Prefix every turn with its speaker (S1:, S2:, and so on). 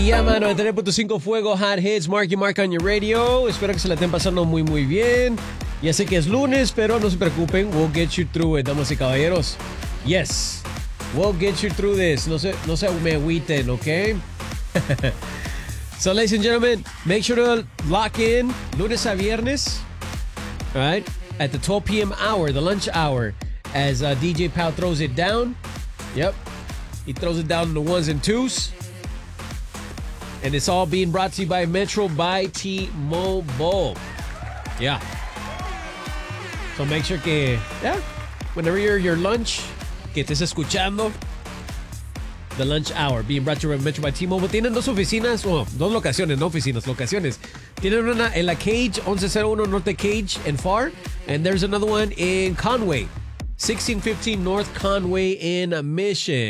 S1: Llama 93.5 Fuego Hot Hits, Mark y Mark on your radio. Espero que se la estén pasando muy bien. Ya sé que es lunes, pero no se preocupen. We'll get you through it, damas y caballeros. Yes, we'll get you through this. No se me agüiten, ¿ok? So, ladies and gentlemen, make sure to lock in lunes a viernes, all right, at the 12 p.m. hour, the lunch hour, as DJ Pau throws it down. Yep, he throws it down in the ones and twos. And it's all being brought to you by Metro by T-Mobile. Yeah. So make sure que, whenever you're your lunch, que estés escuchando the lunch hour being brought to you by Metro by T-Mobile. Tienen dos oficinas, dos locaciones, no oficinas, locaciones. Tienen una en la Cage, 1101 Norte Cage and Far. And there's another one in Conway, 1615 North Conway in Mission.